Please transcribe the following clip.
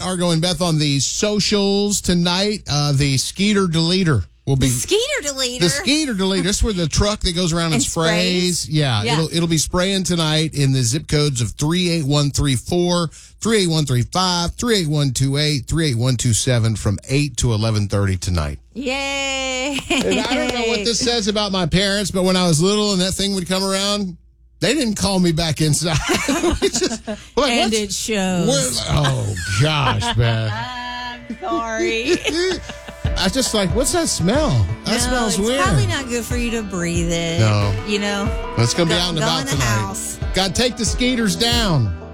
Argo and Beth on the socials tonight. The Skeeter Deleter will be. The Skeeter Deleter? The Skeeter Deleter. That's where the truck that goes around and sprays. Yeah, it'll be spraying tonight in the zip codes of 38134, 38135, 38128, 38127 from 8 to 11:30 tonight. Yay! And I don't know what this says about my parents, but when I was little and that thing would come around, they didn't call me back inside. And it shows. Oh, gosh, Beth. I'm sorry. I was just like, what's that smell? That smells weird. It's probably not good for you to breathe it. No. You know? It's going to be out and about in the tonight. house. Got to take the Skeeters down.